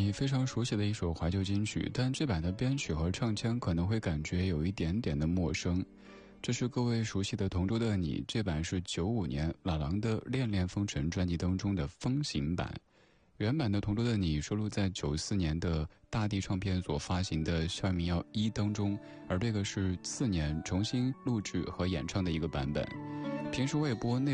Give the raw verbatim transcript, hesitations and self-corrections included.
你非常熟悉的一首怀旧金曲，但这版的编曲和唱腔可能会感觉有一点点的陌生。这是各位熟悉的《同桌的你》，这版是九五年老狼的《恋恋风尘》专辑当中的风行版。原版的《同桌的你》收录在九四年的大地唱片所发行的《校民谣一》当中，而这个是次年重新录制和演唱的一个版本。平时我也播内